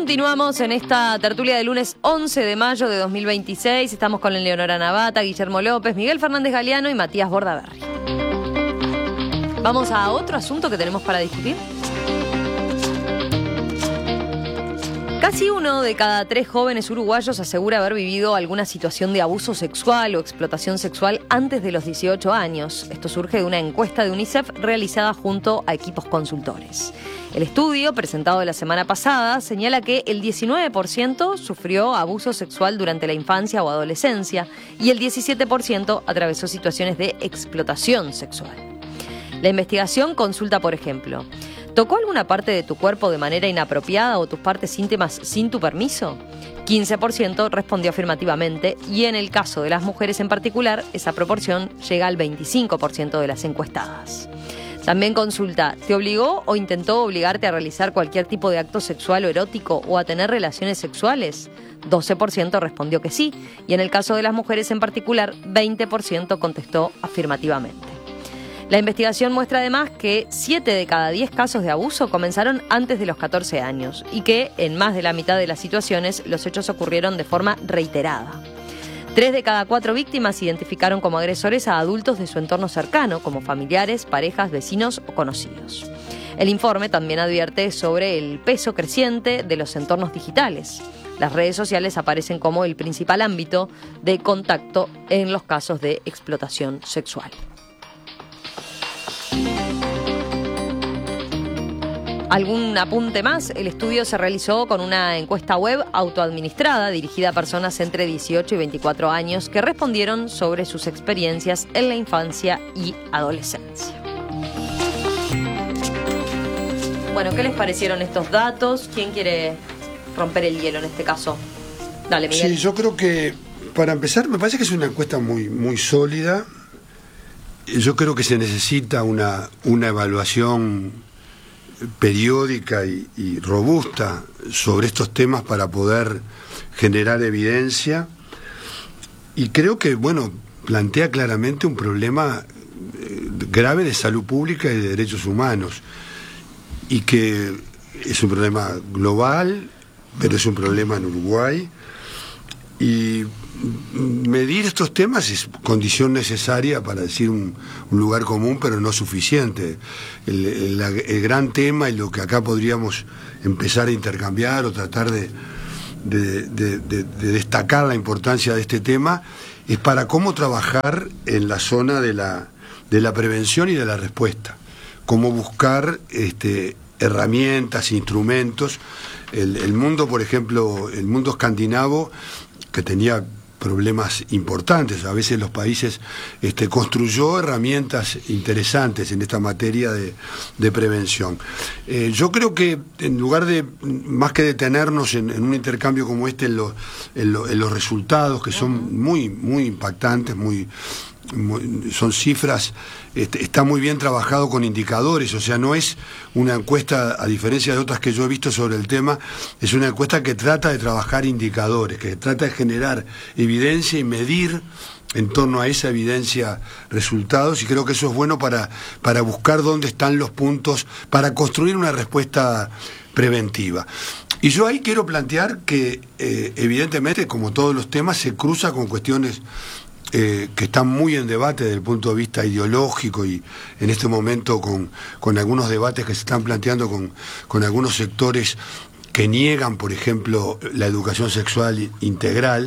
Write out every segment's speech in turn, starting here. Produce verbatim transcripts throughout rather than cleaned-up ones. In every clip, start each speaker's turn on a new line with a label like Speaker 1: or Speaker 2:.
Speaker 1: Continuamos en esta tertulia del lunes once de mayo de dos mil veintiséis. Estamos con Leonora Navata, Guillermo López, Miguel Fernández Galeano y Matías Bordaberry. Vamos a otro asunto que tenemos para discutir. Casi uno de cada tres jóvenes uruguayos asegura haber vivido alguna situación de abuso sexual o explotación sexual antes de los dieciocho años. Esto surge de una encuesta de UNICEF realizada junto a equipos consultores. El estudio, presentado la semana pasada, señala que el diecinueve por ciento sufrió abuso sexual durante la infancia o adolescencia y el diecisiete por ciento atravesó situaciones de explotación sexual. La investigación consulta, por ejemplo, ¿tocó alguna parte de tu cuerpo de manera inapropiada o tus partes íntimas sin tu permiso? quince por ciento respondió afirmativamente y en el caso de las mujeres en particular, esa proporción llega al veinticinco por ciento de las encuestadas. También consulta, ¿te obligó o intentó obligarte a realizar cualquier tipo de acto sexual o erótico o a tener relaciones sexuales? doce por ciento respondió que sí y en el caso de las mujeres en particular, veinte por ciento contestó afirmativamente. La investigación muestra además que siete de cada diez casos de abuso comenzaron antes de los catorce años y que en más de la mitad de las situaciones los hechos ocurrieron de forma reiterada. Tres de cada cuatro víctimas identificaron como agresores a adultos de su entorno cercano, como familiares, parejas, vecinos o conocidos. El informe también advierte sobre el peso creciente de los entornos digitales. Las redes sociales aparecen como el principal ámbito de contacto en los casos de explotación sexual. ¿Algún apunte más? El estudio se realizó con una encuesta web autoadministrada dirigida a personas entre dieciocho y veinticuatro años que respondieron sobre sus experiencias en la infancia y adolescencia. Bueno, ¿qué les parecieron estos datos? ¿Quién quiere romper el hielo en este caso? Dale, Miguel.
Speaker 2: Sí, yo creo que, para empezar, me parece que es una encuesta muy, muy sólida. Yo creo que se necesita una, una evaluación periódica y, y robusta sobre estos temas para poder generar evidencia, y creo que, bueno, plantea claramente un problema eh, grave de salud pública y de derechos humanos, y que es un problema global, pero es un problema en Uruguay, y medir estos temas es condición necesaria para decir un, un lugar común, pero no suficiente. El, el, el gran tema y lo que acá podríamos empezar a intercambiar o tratar de, de, de, de, de destacar la importancia de este tema es para cómo trabajar en la zona de la, de la prevención y de la respuesta. Cómo buscar este, herramientas, instrumentos. El, el mundo, por ejemplo, el mundo escandinavo, que tenía problemas importantes, a veces los países este, construyó herramientas interesantes en esta materia de, de prevención. Eh, yo creo que en lugar de, más que detenernos en, en un intercambio como este, en, lo, en, lo, en los resultados, que son muy, muy impactantes, muy, muy son cifras, este, está muy bien trabajado con indicadores, o sea, no es una encuesta, a diferencia de otras que yo he visto sobre el tema, es una encuesta que trata de trabajar indicadores, que trata de generar evidencia y medir en torno a esa evidencia resultados, y creo que eso es bueno para, para buscar dónde están los puntos, para construir una respuesta preventiva. Y yo ahí quiero plantear que eh, evidentemente, como todos los temas, se cruza con cuestiones Eh, que están muy en debate desde el punto de vista ideológico, y en este momento con, con algunos debates que se están planteando con, con algunos sectores que niegan, por ejemplo, la educación sexual integral.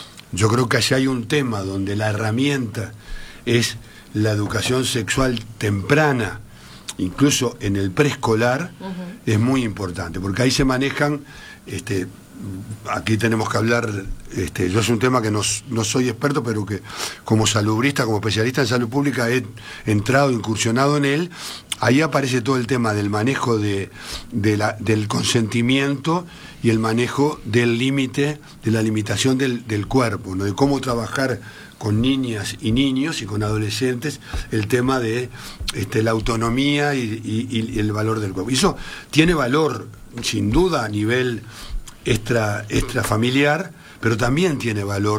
Speaker 2: Yo creo que allá hay un tema donde la herramienta es la educación sexual temprana, incluso en el preescolar. Uh-huh. Es muy importante, porque ahí se manejan... este aquí tenemos que hablar, este, yo es un tema que no, no soy experto, pero que como salubrista, como especialista en salud pública he entrado, incursionado en él. Ahí aparece todo el tema del manejo de, de la, del consentimiento y el manejo del límite, de la limitación del, del cuerpo, ¿no? De cómo trabajar con niñas y niños y con adolescentes el tema de este, la autonomía y, y, y el valor del cuerpo. Y eso tiene valor, sin duda, a nivel extra, extrafamiliar, pero también tiene valor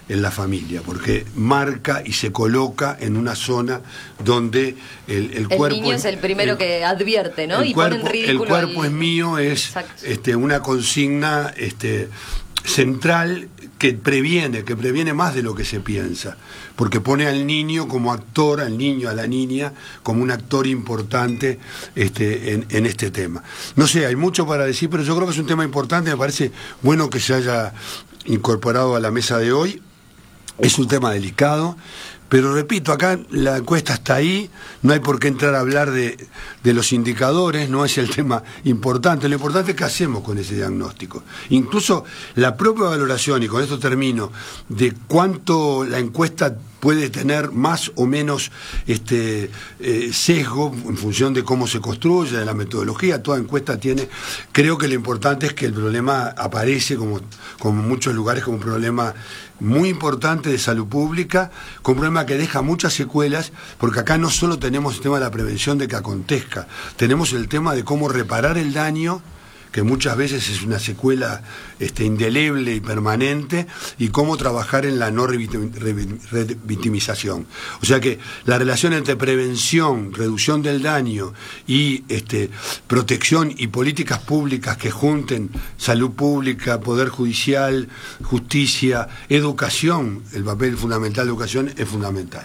Speaker 2: en la familia, porque marca y se coloca en una zona donde el, el,
Speaker 1: el
Speaker 2: cuerpo...
Speaker 1: El niño es el primero
Speaker 2: el,
Speaker 1: que advierte, ¿no?
Speaker 2: El
Speaker 1: y
Speaker 2: cuerpo,
Speaker 1: pone en ridículo
Speaker 2: el cuerpo
Speaker 1: al...
Speaker 2: es mío, es este, una consigna este, central que previene, que previene más de lo que se piensa, porque pone al niño como actor, al niño, a la niña, como un actor importante este, en, en este tema. No sé, hay mucho para decir, pero yo creo que es un tema importante, me parece bueno que se haya incorporado a la mesa de hoy. Es un tema delicado, pero repito, acá la encuesta está ahí, no hay por qué entrar a hablar de, de los indicadores, no es el tema importante, lo importante es qué hacemos con ese diagnóstico. Incluso la propia valoración, y con esto termino, de cuánto la encuesta puede tener más o menos este eh, sesgo en función de cómo se construye, de la metodología, toda encuesta tiene, creo que lo importante es que el problema aparece como, como en muchos lugares como un problema muy importante de salud pública, con un problema que deja muchas secuelas, porque acá no solo tenemos el tema de la prevención de que acontezca, tenemos el tema de cómo reparar el daño, que muchas veces es una secuela este, indeleble y permanente, y cómo trabajar en la no revictimización. O sea que la relación entre prevención, reducción del daño y este, protección y políticas públicas que junten salud pública, poder judicial, justicia, educación, el papel fundamental de educación es fundamental.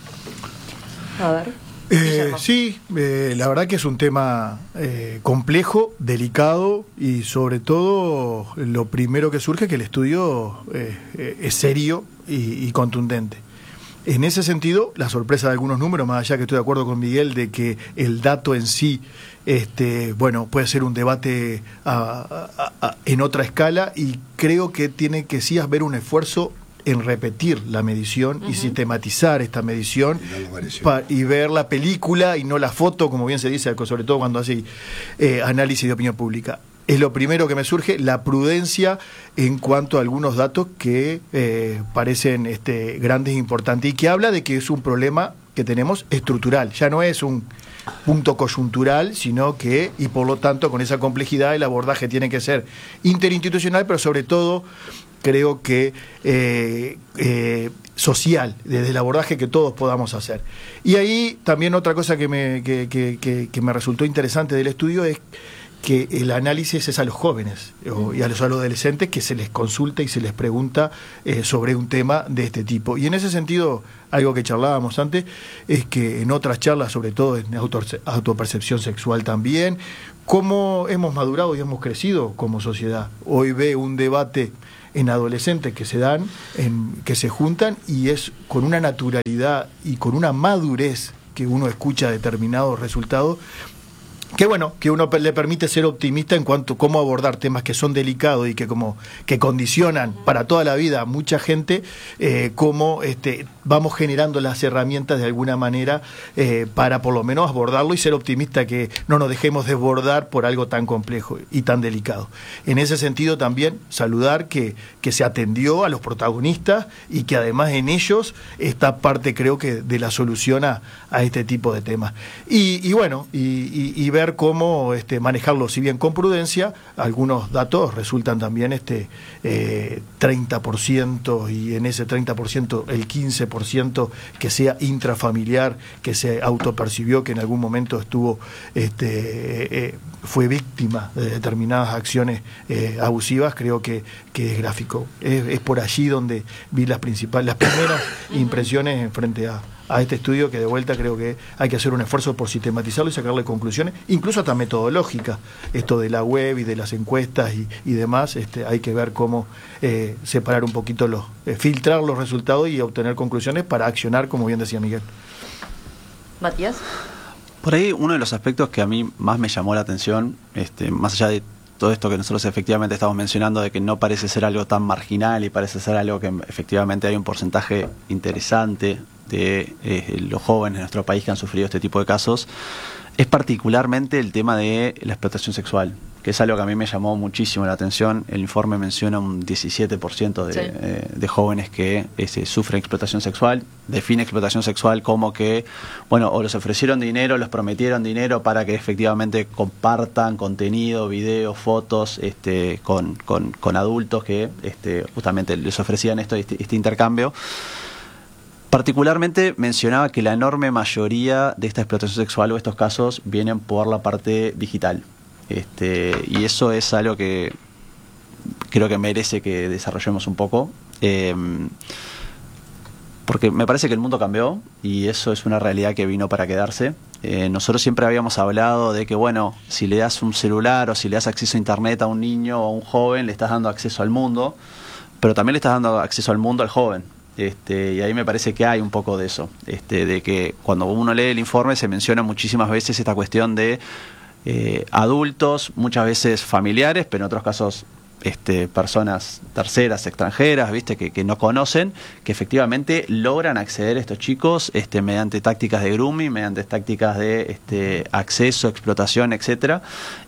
Speaker 1: A ver.
Speaker 3: Eh, sí, eh, la verdad que es un tema eh, complejo, delicado y sobre todo lo primero que surge es que el estudio eh, eh, es serio y, y contundente. En ese sentido, la sorpresa de algunos números, más allá que estoy de acuerdo con Miguel de que el dato en sí, este, bueno, puede ser un debate a, a, a, en otra escala y creo que tiene que sí haber un esfuerzo en repetir la medición uh-huh. y sistematizar esta medición pa, y ver la película y no la foto, como bien se dice, sobre todo cuando hace eh, análisis de opinión pública. Es lo primero que me surge, la prudencia en cuanto a algunos datos que eh, parecen este, grandes e importantes y que habla de que es un problema que tenemos estructural, ya no es un punto coyuntural, sino que, y por lo tanto con esa complejidad el abordaje tiene que ser interinstitucional, pero sobre todo creo que eh, eh, social, desde el abordaje que todos podamos hacer. Y ahí también otra cosa que me, que, que, que, que me resultó interesante del estudio es que el análisis es a los jóvenes o, y a los adolescentes que se les consulta y se les pregunta eh, sobre un tema de este tipo. Y en ese sentido, algo que charlábamos antes, es que en otras charlas, sobre todo en auto, autopercepción sexual también, cómo hemos madurado y hemos crecido como sociedad. Hoy ve un debate en adolescentes que se dan, en, que se juntan, y es con una naturalidad y con una madurez que uno escucha determinados resultados, que bueno, que uno le permite ser optimista en cuanto a cómo abordar temas que son delicados y que como que condicionan para toda la vida a mucha gente, eh, cómo este, vamos generando las herramientas de alguna manera eh, para por lo menos abordarlo y ser optimista, que no nos dejemos desbordar por algo tan complejo y tan delicado. En ese sentido también saludar que, que se atendió a los protagonistas y que además en ellos está parte, creo que, de la solución a, a este tipo de temas. Y, y bueno, y, y, y ver cómo este, manejarlo, si bien con prudencia, algunos datos resultan también este eh, treinta por ciento, y en ese treinta por ciento el quince por ciento que sea intrafamiliar, que se autopercibió que en algún momento estuvo este eh, fue víctima de determinadas acciones eh, abusivas, creo que, que es gráfico. Es, es por allí donde vi las principales, las primeras impresiones en frente a a este estudio, que de vuelta creo que hay que hacer un esfuerzo por sistematizarlo y sacarle conclusiones, incluso hasta metodológicas, esto de la web y de las encuestas y, y demás, este, hay que ver cómo eh, separar un poquito los, eh, filtrar los resultados y obtener conclusiones para accionar, como bien decía Miguel.
Speaker 1: Matías.
Speaker 4: Por ahí uno de los aspectos que a mí más me llamó la atención, este, más allá de todo esto que nosotros efectivamente estamos mencionando, de que no parece ser algo tan marginal y parece ser algo que efectivamente hay un porcentaje interesante de eh, los jóvenes de nuestro país que han sufrido este tipo de casos, es particularmente el tema de la explotación sexual. que es algo que a mí me llamó muchísimo la atención. El informe menciona un diecisiete por ciento de, sí. eh, de jóvenes que este, sufren explotación sexual. Define explotación sexual como que, bueno, o los ofrecieron dinero, los prometieron dinero para que efectivamente compartan contenido, videos, fotos este, con, con, con adultos que este, justamente les ofrecían esto, este, este intercambio. Particularmente mencionaba que la enorme mayoría de esta explotación sexual o estos casos vienen por la parte digital. Este, y eso es algo que creo que merece que desarrollemos un poco, eh, porque me parece que el mundo cambió y eso es una realidad que vino para quedarse. Eh, nosotros siempre habíamos hablado de que, bueno, si le das un celular o si le das acceso a internet a un niño o a un joven, le estás dando acceso al mundo, pero también le estás dando acceso al mundo al joven. Este, y ahí me parece que hay un poco de eso, este, de que cuando uno lee el informe se menciona muchísimas veces esta cuestión de Eh, adultos, muchas veces familiares, pero en otros casos este, personas terceras, extranjeras, viste, que, que no conocen, que efectivamente logran acceder a estos chicos este, mediante tácticas de grooming, mediante tácticas de este, acceso, explotación, etcétera,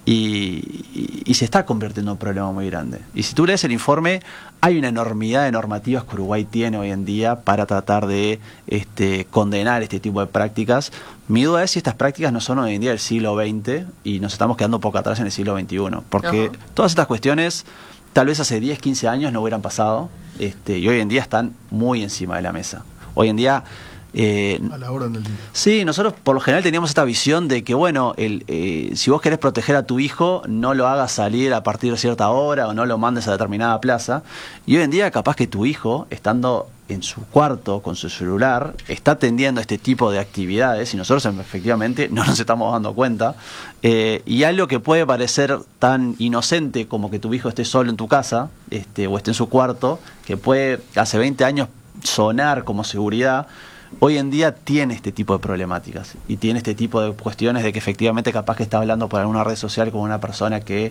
Speaker 4: y, y, y se está convirtiendo en un problema muy grande. Y si tú lees el informe, hay una enormidad de normativas que Uruguay tiene hoy en día para tratar de este, condenar este tipo de prácticas. Mi duda es si estas prácticas no son hoy en día del siglo veinte y nos estamos quedando un poco atrás en el siglo veintiuno, porque uh-huh. todas estas cuestiones tal vez hace diez, quince años no hubieran pasado este, y hoy en día están muy encima de la mesa. Hoy en día... Eh,
Speaker 3: a la orden del día.
Speaker 4: Sí, nosotros por lo general teníamos esta visión de que, bueno, el, eh, si vos querés proteger a tu hijo, no lo hagas salir a partir de cierta hora o no lo mandes a determinada plaza. Y hoy en día capaz que tu hijo, estando en su cuarto con su celular, está atendiendo este tipo de actividades y nosotros efectivamente no nos estamos dando cuenta. Eh, y algo que puede parecer tan inocente como que tu hijo esté solo en tu casa este, o esté en su cuarto, que puede hace veinte años sonar como seguridad, hoy en día tiene este tipo de problemáticas y tiene este tipo de cuestiones de que efectivamente capaz que está hablando por alguna red social con una persona que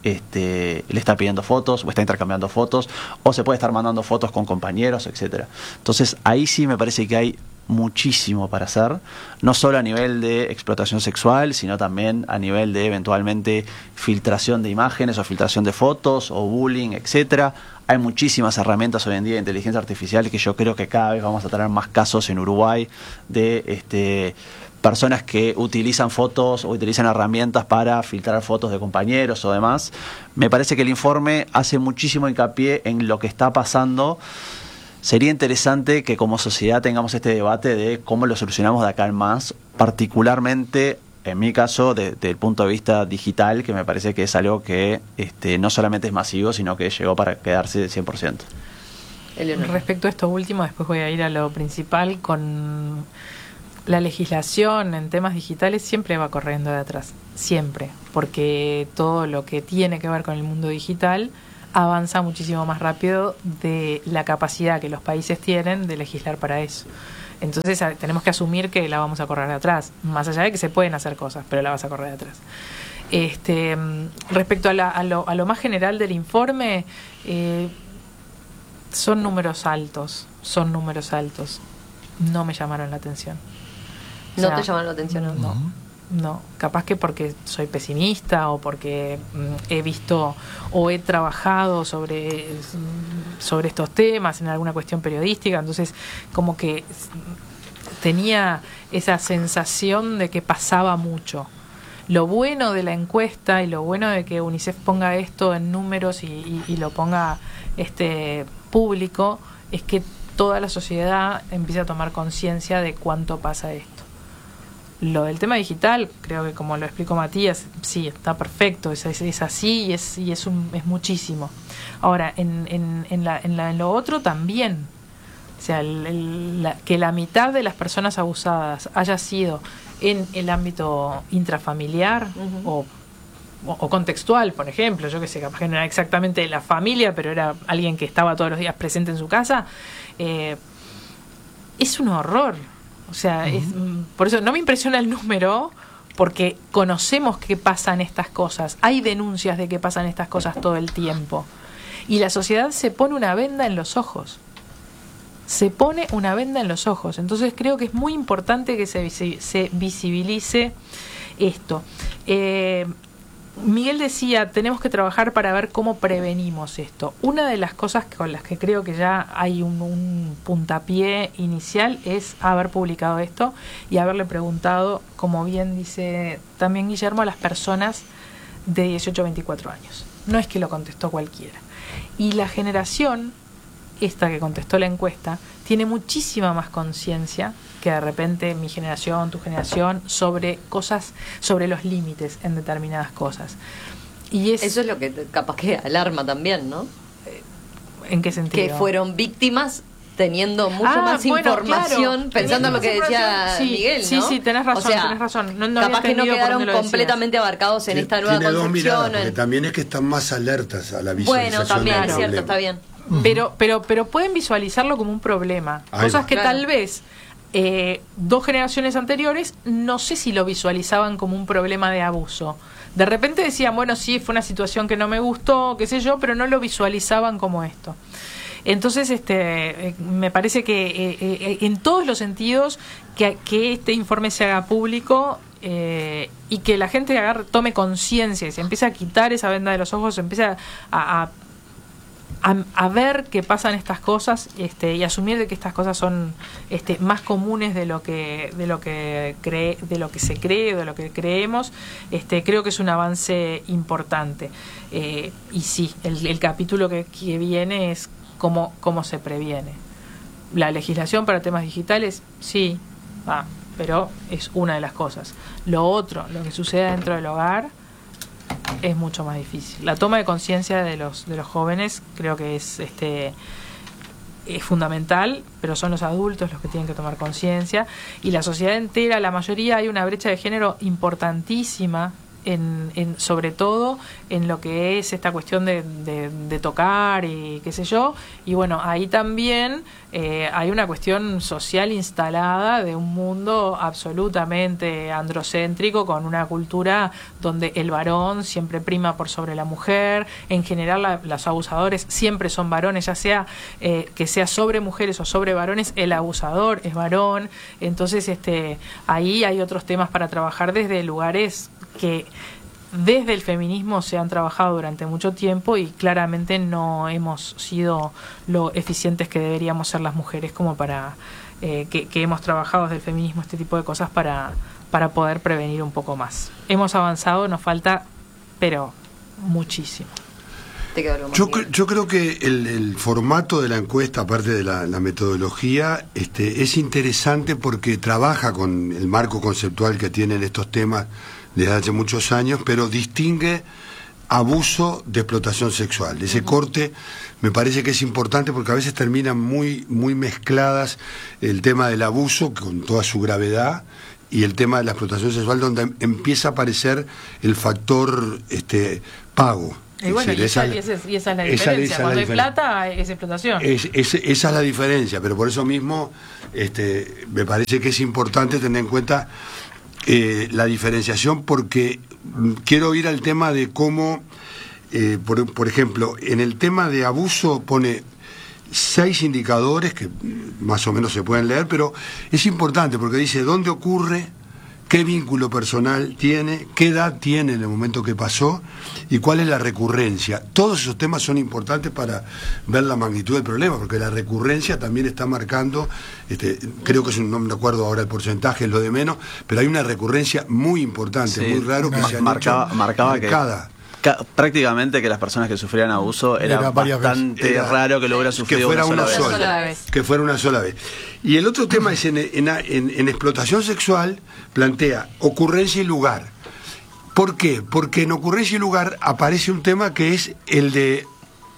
Speaker 4: este, le está pidiendo fotos o está intercambiando fotos o se puede estar mandando fotos con compañeros, etcétera. Entonces ahí sí me parece que hay muchísimo para hacer, no solo a nivel de explotación sexual, sino también a nivel de eventualmente filtración de imágenes o filtración de fotos o bullying, etcétera. Hay muchísimas herramientas hoy en día de inteligencia artificial que yo creo que cada vez vamos a tener más casos en Uruguay de este, personas que utilizan fotos o utilizan herramientas para filtrar fotos de compañeros o demás. Me parece que el informe hace muchísimo hincapié en lo que está pasando. Sería interesante que como sociedad tengamos este debate de cómo lo solucionamos de acá en más, particularmente en mi caso, desde de, el punto de vista digital, que me parece que es algo que este, no solamente es masivo, sino que llegó para quedarse del cien por ciento.
Speaker 5: Eleonora. Respecto a esto último, después voy a ir a lo principal, con la legislación en temas digitales siempre va corriendo de atrás, siempre, porque todo lo que tiene que ver con el mundo digital avanza muchísimo más rápido de la capacidad que los países tienen de legislar para eso. Entonces tenemos que asumir que la vamos a correr de atrás, más allá de que se pueden hacer cosas, pero la vas a correr de atrás. Este, respecto a, la, a, lo, a lo más general del informe, eh, son números altos, son números altos. No me llamaron la atención. O
Speaker 1: ¿No
Speaker 5: sea,
Speaker 1: te llamaron la atención? No.
Speaker 5: No, no. Capaz que porque soy pesimista o porque mm, he visto o he trabajado sobre, sobre estos temas en alguna cuestión periodística, entonces como que tenía esa sensación de que pasaba mucho. Lo bueno de la encuesta y lo bueno de que UNICEF ponga esto en números y, y, y lo ponga este público es que toda la sociedad empieza a tomar conciencia de cuánto pasa esto. Lo del tema digital, creo que como lo explicó Matías, sí, está perfecto, es, es, es así y es y es, un, es muchísimo. Ahora, en, en, en, la, en, la, en lo otro también, o sea, el, el, la, que la mitad de las personas abusadas haya sido en el ámbito intrafamiliar uh-huh. o, o, o contextual, por ejemplo, yo que sé, capaz que no era exactamente de la familia, pero era alguien que estaba todos los días presente en su casa, eh, es un horror. O sea, uh-huh. es, por eso no me impresiona el número, porque conocemos que pasan estas cosas. Hay denuncias de que pasan estas cosas todo el tiempo. Y la sociedad se pone una venda en los ojos. Se pone una venda en los ojos. Entonces creo que es muy importante que se, se visibilice esto. Eh, Miguel decía, tenemos que trabajar para ver cómo prevenimos esto. Una de las cosas con las que creo que ya hay un, un puntapié inicial es haber publicado esto y haberle preguntado, como bien dice también Guillermo, a las personas de dieciocho a veinticuatro años. No es que lo contestó cualquiera. Y la generación, esta que contestó la encuesta, tiene muchísima más conciencia que de repente mi generación, tu generación, sobre cosas, sobre los límites en determinadas cosas. Y es,
Speaker 1: eso es lo que capaz que alarma también, ¿no?
Speaker 5: ¿En qué sentido?
Speaker 1: Que fueron víctimas teniendo mucho
Speaker 5: ah,
Speaker 1: más
Speaker 5: bueno,
Speaker 1: información,
Speaker 5: claro,
Speaker 1: pensando en lo que decía
Speaker 5: sí,
Speaker 1: Miguel, ¿no?
Speaker 5: Sí, sí, tenés razón,
Speaker 1: o sea,
Speaker 5: tenés razón. No, no
Speaker 1: capaz que no quedaron completamente abarcados en
Speaker 2: Tiene,
Speaker 1: esta nueva
Speaker 2: tiene dos
Speaker 1: concepción.
Speaker 2: miradas, porque
Speaker 1: en...
Speaker 2: también es que están más alertas a la visualización.
Speaker 1: Bueno, también
Speaker 2: del
Speaker 1: es cierto,
Speaker 2: problema.
Speaker 1: está bien.
Speaker 5: Pero, pero, pero pueden visualizarlo como un problema.
Speaker 2: Ahí
Speaker 5: Cosas
Speaker 2: va.
Speaker 5: que
Speaker 1: Claro.
Speaker 5: tal vez eh, dos generaciones anteriores no sé si lo visualizaban como un problema de abuso. De repente decían, bueno, sí, fue una situación que no me gustó, qué sé yo, pero no lo visualizaban como esto. Entonces, este, eh, me parece que eh, eh, en todos los sentidos que, que este informe se haga público eh, y que la gente agarre, tome conciencia y se empiece a quitar esa venda de los ojos, se empiece a, a, a, a ver que pasan estas cosas, este, y asumir de que estas cosas son este, más comunes de lo que de lo que cree, de lo que se cree, de lo que creemos. Este, creo que es un avance importante. Eh, y sí, el, el capítulo que, que viene es cómo, cómo se previene. La legislación para temas digitales, sí, ah, pero es una de las cosas. Lo otro, lo que sucede dentro del hogar, es mucho más difícil. La toma de conciencia de los de los jóvenes creo que es este es fundamental, pero son los adultos los que tienen que tomar conciencia, y la sociedad entera, la mayoría, hay una brecha de género importantísima en, en sobre todo en lo que es esta cuestión de, de, de tocar y qué sé yo, y bueno, ahí también eh, hay una cuestión social instalada de un mundo absolutamente androcéntrico, con una cultura donde el varón siempre prima por sobre la mujer. En general la, los abusadores siempre son varones, ya sea eh, que sea sobre mujeres o sobre varones, el abusador es varón. Entonces este ahí hay otros temas para trabajar desde lugares que desde el feminismo se han trabajado durante mucho tiempo, y claramente no hemos sido lo eficientes que deberíamos ser las mujeres como para eh, que, que hemos trabajado desde el feminismo este tipo de cosas para, para poder prevenir un poco más. Hemos avanzado, nos falta, pero muchísimo.
Speaker 1: Te quedó algo más,
Speaker 2: Yo,
Speaker 1: Miguel.
Speaker 2: cre- yo creo que el, el formato de la encuesta, aparte de la, la metodología, este, es interesante porque trabaja con el marco conceptual que tienen estos temas desde hace muchos años, pero distingue abuso de explotación sexual. Ese corte me parece que es importante porque a veces terminan muy, muy mezcladas el tema del abuso con toda su gravedad y el tema de la explotación sexual, donde empieza a aparecer el factor este, pago.
Speaker 5: Y bueno,
Speaker 2: Es
Speaker 5: y
Speaker 2: decir,
Speaker 5: esa, y esa es, y esa es la
Speaker 2: esa-
Speaker 5: diferencia.
Speaker 2: esa es la
Speaker 5: Cuando hay
Speaker 2: diferencia.
Speaker 5: plata es explotación.
Speaker 2: Es, es- esa es la diferencia, pero por eso mismo este, me parece que es importante tener en cuenta eh, la diferenciación, porque mm, quiero ir al tema de cómo, eh, por, por ejemplo, en el tema de abuso pone seis indicadores que mm, más o menos se pueden leer, pero es importante porque dice dónde ocurre, qué vínculo personal tiene, qué edad tiene en el momento que pasó y cuál es la recurrencia. Todos esos temas son importantes para ver la magnitud del problema, porque la recurrencia también está marcando, este, creo que es un, no me acuerdo ahora el porcentaje, es lo de menos, pero hay una recurrencia muy importante,
Speaker 4: Sí.
Speaker 2: muy raro que
Speaker 4: Ma-
Speaker 2: se han
Speaker 4: marcaba,
Speaker 2: hecho
Speaker 4: marcaba que
Speaker 2: marcada.
Speaker 4: ca- prácticamente que las personas que sufrían abuso era,
Speaker 3: Era varias
Speaker 4: bastante
Speaker 2: veces. Era-
Speaker 4: raro que lo hubiera
Speaker 2: que
Speaker 4: sufrido
Speaker 2: fuera
Speaker 4: una
Speaker 2: una
Speaker 4: sola,
Speaker 2: sola.
Speaker 4: vez.
Speaker 5: Sola vez.
Speaker 2: Que fuera una sola vez. Y el otro tema es en, en, en- en explotación sexual, plantea ocurrencia y lugar. ¿Por qué? Porque en ocurrencia y lugar aparece un tema que es el de,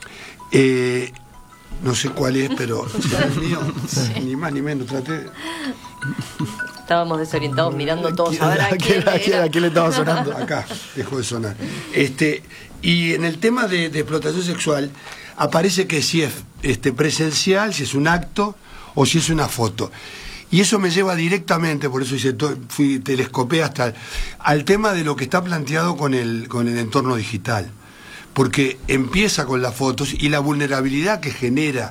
Speaker 2: eh, no sé cuál es, pero es mío, ni más ni menos, traté.
Speaker 1: Estábamos desorientados mirando todos a ver a
Speaker 3: ¿A quién,
Speaker 1: quién
Speaker 3: a quién-
Speaker 1: era.
Speaker 3: a quién le estaba sonando?
Speaker 2: Acá, dejó de sonar. Este, y en el tema de, de explotación sexual, aparece que si es este, presencial, si es un acto o si es una foto. Y eso me lleva directamente, por eso hice to- fui telescopé hasta al tema de lo que está planteado con el, con el entorno digital. Porque empieza con las fotos y la vulnerabilidad que genera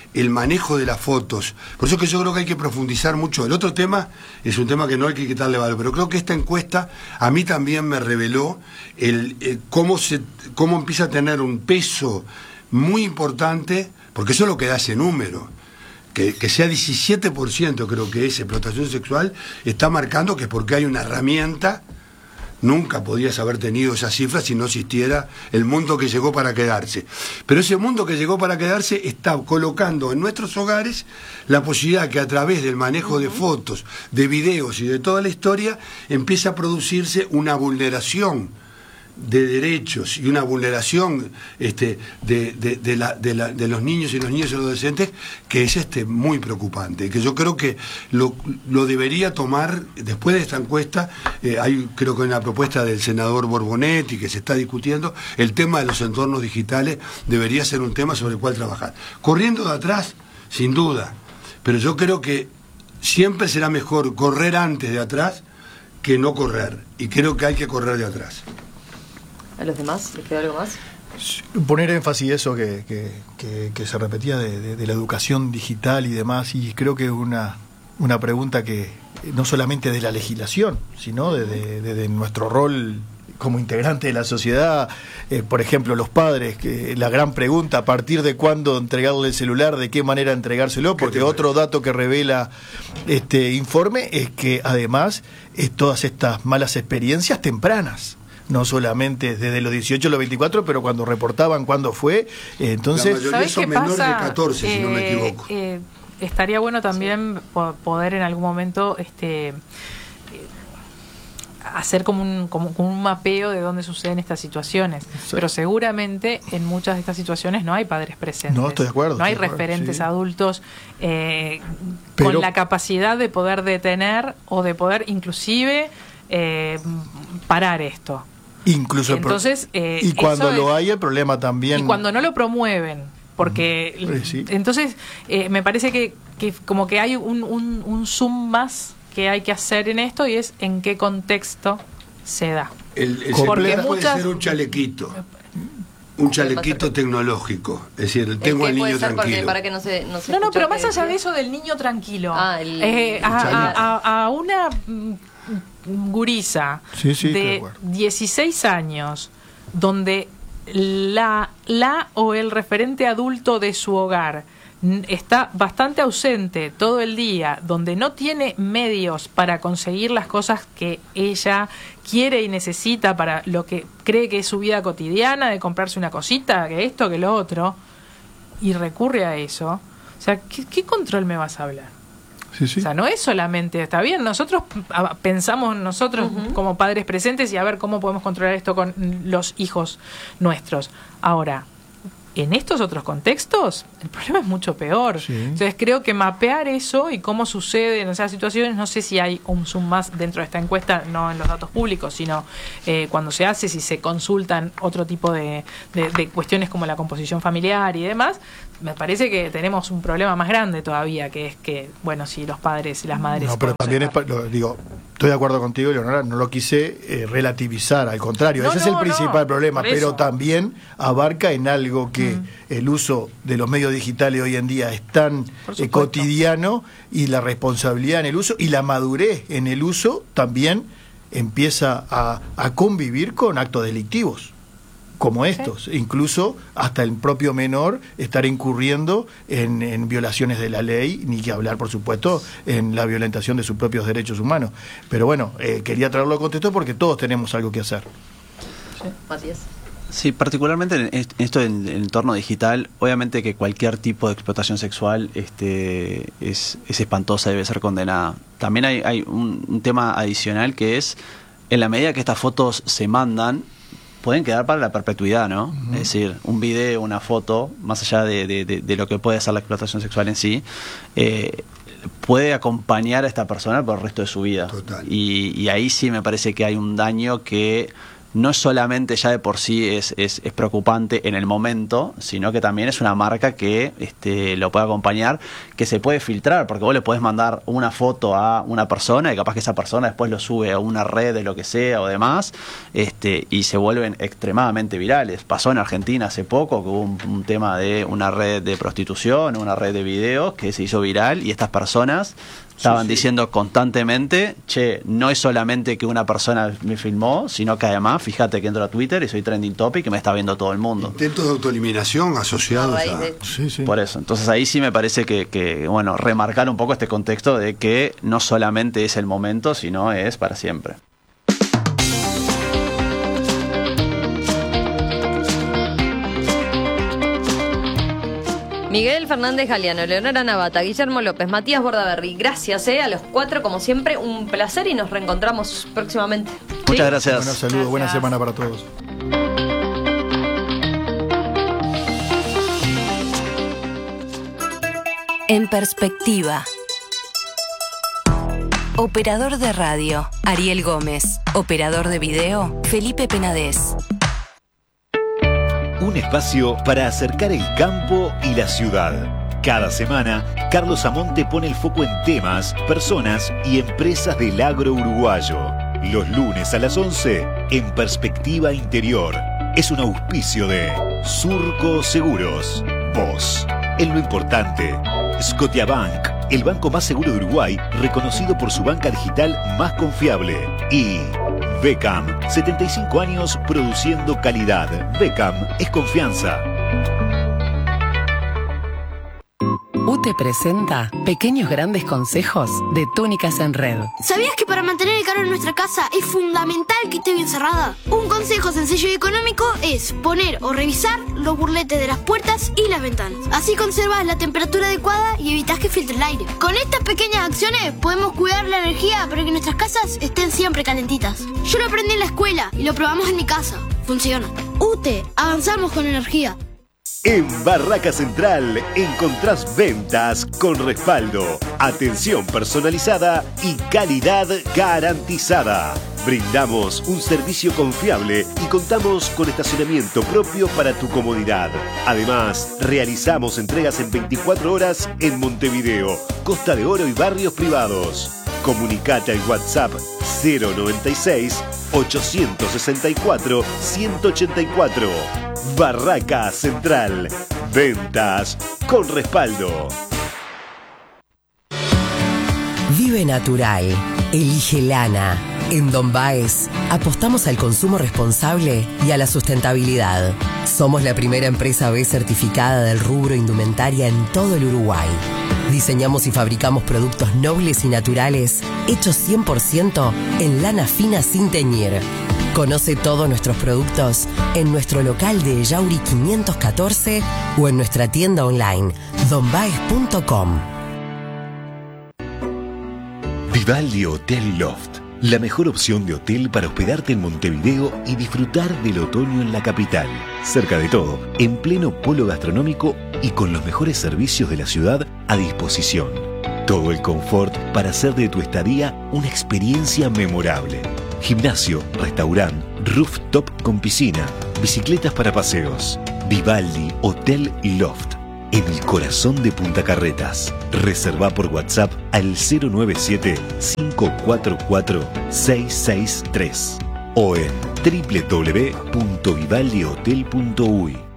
Speaker 2: el manejo de las fotos. Por eso es que yo creo que hay que profundizar mucho. El otro tema es un tema que no hay que quitarle valor, pero creo que esta encuesta a mí también me reveló el, el cómo se cómo empieza a tener un peso muy importante, porque eso es lo que da ese número. Que, que sea diecisiete por ciento, creo que es explotación sexual, está marcando que es porque hay una herramienta. Nunca podías haber tenido esa cifra si no existiera el mundo que llegó para quedarse. Pero ese mundo que llegó para quedarse está colocando en nuestros hogares la posibilidad que a través del manejo de fotos, de videos y de toda la historia, empieza a producirse una vulneración de derechos y una vulneración este, de, de, de, la, de, la, de los niños y los niños y los adolescentes que es este muy preocupante, que yo creo que lo, lo debería tomar después de esta encuesta. Eh, hay creo que una propuesta del senador Borbonetti que se está discutiendo, el tema de los entornos digitales debería ser un tema sobre el cual trabajar, corriendo de atrás sin duda, pero yo creo que siempre será mejor correr antes de atrás que no correr, y creo que hay que correr de atrás.
Speaker 1: ¿A los demás les queda algo más?
Speaker 3: Poner énfasis eso que, que, que, que se repetía de, de, de la educación digital y demás, y creo que es una, una pregunta que no solamente de la legislación, sino de, de, de, de nuestro rol como integrante de la sociedad. Eh, por ejemplo, los padres, que la gran pregunta, a partir de cuándo entregarle el celular, de qué manera entregárselo, porque otro dato que revela este informe es que además es todas estas malas experiencias tempranas, no solamente desde los dieciocho a los veinticuatro, pero cuando reportaban cuándo fue, eh, entonces...
Speaker 2: La mayoría son menores de catorce, eh, si no me equivoco.
Speaker 5: Eh, estaría bueno también poder en algún momento este hacer como un, como, como un mapeo de dónde suceden estas situaciones, sí. Pero seguramente en muchas de estas situaciones no hay padres presentes,
Speaker 3: no, estoy de acuerdo,
Speaker 5: no hay
Speaker 3: estoy de acuerdo,
Speaker 5: referentes
Speaker 3: sí.
Speaker 5: adultos eh,
Speaker 3: pero...
Speaker 5: con la capacidad de poder detener o de poder inclusive eh, parar esto.
Speaker 3: Incluso
Speaker 5: entonces eh,
Speaker 3: y cuando lo
Speaker 5: es,
Speaker 3: hay el problema también,
Speaker 5: y cuando no lo promueven, porque
Speaker 3: uh-huh. sí.
Speaker 5: entonces eh, me parece que, que como que hay un, un, un zoom más que hay que hacer en esto, y es en qué contexto se da.
Speaker 2: El, el porque muchas... puede ser un chalequito, un chalequito tecnológico, es decir, tengo al niño tranquilo.
Speaker 1: Para que no, se, no, se
Speaker 5: no, no, pero más allá de eso del niño tranquilo,
Speaker 1: ah, el,
Speaker 5: eh,
Speaker 1: el
Speaker 5: a, a, a, a una gurisa
Speaker 3: sí, sí,
Speaker 5: de dieciséis años, donde la, la o el referente adulto de su hogar está bastante ausente todo el día, donde no tiene medios para conseguir las cosas que ella quiere y necesita para lo que cree que es su vida cotidiana, de comprarse una cosita, que esto, que lo otro, y recurre a eso. O sea, ¿qué, qué control me vas a hablar?
Speaker 3: Sí, sí.
Speaker 5: O sea, no es solamente, está bien, nosotros pensamos nosotros uh-huh. como padres presentes y a ver cómo podemos controlar esto con los hijos nuestros. Ahora, en estos otros contextos, el problema es mucho peor.
Speaker 3: Sí.
Speaker 5: Entonces creo que mapear eso y cómo sucede en esas situaciones, no sé si hay un zoom más dentro de esta encuesta, no en los datos públicos, sino eh, cuando se hace, si se consultan otro tipo de, de, de cuestiones como la composición familiar y demás, me parece que tenemos un problema más grande todavía, que es que, bueno, si los padres y las madres...
Speaker 3: No, pero también es, lo, digo, estoy de acuerdo contigo, Leonora, no lo quise eh, relativizar, al contrario, no, ese no, es el principal no, problema, pero también abarca en algo que mm. el uso de los medios digitales hoy en día es tan eh, cotidiano, y la responsabilidad en el uso y la madurez en el uso también empieza a, a convivir con actos delictivos como estos, sí. Incluso hasta el propio menor estar incurriendo en, en violaciones de la ley, ni que hablar, por supuesto, en la violentación de sus propios derechos humanos. Pero bueno, eh, quería traerlo a contexto porque todos tenemos algo que hacer.
Speaker 1: Sí, Matías.
Speaker 4: Sí, particularmente en esto en el entorno digital, obviamente que cualquier tipo de explotación sexual este, es, es espantosa y debe ser condenada. También hay, hay un, un tema adicional que es, en la medida que estas fotos se mandan, pueden quedar para la perpetuidad, ¿no? Uh-huh. Es decir, un video, una foto, más allá de, de, de, de lo que puede ser la explotación sexual en sí, eh, puede acompañar a esta persona por el resto de su vida.
Speaker 2: Total.
Speaker 4: Y, y ahí sí me parece que hay un daño que no solamente ya de por sí es, es, es preocupante en el momento, sino que también es una marca que este, lo puede acompañar, que se puede filtrar, porque vos le podés mandar una foto a una persona y capaz que esa persona después lo sube a una red de lo que sea o demás, este, y se vuelven extremadamente virales. Pasó en Argentina hace poco que hubo un, un tema de una red de prostitución, una red de videos que se hizo viral y estas personas estaban sí, sí. diciendo constantemente, che, no es solamente que una persona me filmó, sino que además, fíjate que entro a Twitter y soy trending topic y me está viendo todo el mundo.
Speaker 2: Intentos de autoeliminación asociados a...
Speaker 1: de...
Speaker 3: Sí, sí.
Speaker 4: Por eso, entonces ahí sí me parece que, que, bueno, remarcar un poco este contexto de que no solamente es el momento, sino es para siempre.
Speaker 1: Miguel Fernández Galeano, Leonora Navata, Guillermo López, Matías Bordaberry, gracias eh, a los cuatro, como siempre, un placer y nos reencontramos próximamente.
Speaker 4: Muchas
Speaker 1: ¿Sí?
Speaker 4: gracias.
Speaker 3: Buenos saludos,
Speaker 5: Gracias.
Speaker 3: buena semana para todos.
Speaker 6: En perspectiva. Operador de radio, Ariel Gómez. Operador de video, Felipe Penadez.
Speaker 7: Un espacio para acercar el campo y la ciudad. Cada semana, Carlos Amonte pone el foco en temas, personas y empresas del agro uruguayo. Los lunes a las once, en Perspectiva Interior. Es un auspicio de Surco Seguros. Vos, en lo importante. Scotiabank, el banco más seguro de Uruguay, reconocido por su banca digital más confiable. Y Beckham, setenta y cinco años produciendo calidad. Beckham es confianza.
Speaker 8: U T E presenta Pequeños Grandes Consejos de Túnicas en Red.
Speaker 9: ¿Sabías que para mantener el calor en nuestra casa es fundamental que esté bien cerrada? Un consejo sencillo y económico es poner o revisar los burletes de las puertas y las ventanas. Así conservas la temperatura adecuada y evitas que filtre el aire. Con estas pequeñas acciones podemos cuidar la energía para que nuestras casas estén siempre calentitas. Yo lo aprendí en la escuela y lo probamos en mi casa. Funciona. U T E, avanzamos con energía.
Speaker 7: En Barraca Central encontrás ventas con respaldo, atención personalizada y calidad garantizada. Brindamos un servicio confiable y contamos con estacionamiento propio para tu comodidad. Además, realizamos entregas en veinticuatro horas en Montevideo, Costa de Oro y barrios privados. Comunicate al WhatsApp cero noventa y seis, ochocientos sesenta y cuatro, ciento ochenta y cuatro. Barraca Central. Ventas con respaldo.
Speaker 8: Vive natural. Elige lana. En Don Baez apostamos al consumo responsable y a la sustentabilidad. Somos la primera empresa B certificada del rubro indumentaria en todo el Uruguay. Diseñamos y fabricamos productos nobles y naturales hechos cien por ciento en lana fina sin teñir. Conoce todos nuestros productos en nuestro local de Yauri quinientos catorce o en nuestra tienda online don baez punto com.
Speaker 7: Vivaldi Hotel Loft, la mejor opción de hotel para hospedarte en Montevideo y disfrutar del otoño en la capital. Cerca de todo, en pleno polo gastronómico y con los mejores servicios de la ciudad a disposición. Todo el confort para hacer de tu estadía una experiencia memorable. Gimnasio, restaurante, rooftop con piscina, bicicletas para paseos. Vivaldi Hotel Loft, en el corazón de Punta Carretas. Reserva por WhatsApp al cero nueve siete, cinco cuatro cuatro, seis seis tres o en doble u doble u doble u punto vivaldi hotel punto u y.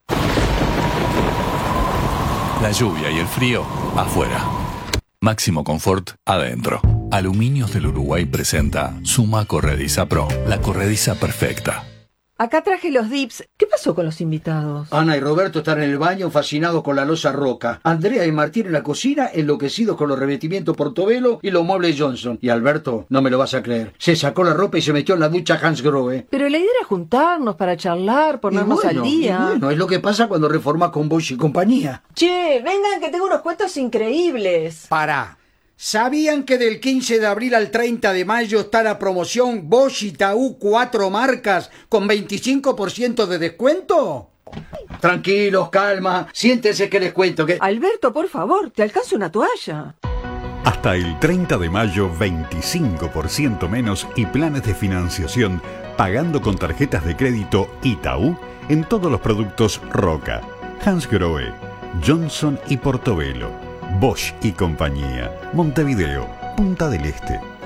Speaker 10: La lluvia y el frío afuera. Máximo confort adentro. Aluminios del Uruguay presenta Suma Corrediza Pro, la corrediza perfecta.
Speaker 11: Acá traje los dips. ¿Qué pasó con los invitados?
Speaker 12: Ana y Roberto están en el baño fascinados con la loza Roca. Andrea y Martín en la cocina enloquecidos con los revestimientos Portobello y los muebles Johnson. Y Alberto, no me lo vas a creer, se sacó la ropa y se metió en la ducha Hans Grohe.
Speaker 11: Pero la idea era juntarnos para charlar, ponernos
Speaker 12: bueno,
Speaker 11: al día.
Speaker 12: Y bueno, es lo que pasa cuando reformas con Bosch y compañía.
Speaker 11: Che, vengan que tengo unos cuentos increíbles.
Speaker 12: Pará. ¿Sabían que del quince de abril al treinta de mayo está la promoción Bosch y Taú cuatro marcas con veinticinco por ciento de descuento? Tranquilos, calma, siéntense que les cuento que...
Speaker 11: Alberto, por favor, te alcanzo una toalla.
Speaker 13: Hasta el treinta de mayo, veinticinco por ciento menos y planes de financiación pagando con tarjetas de crédito Itaú en todos los productos Roca, Hansgrohe, Johnson y Portobello, Bosch y compañía, Montevideo, Punta del Este.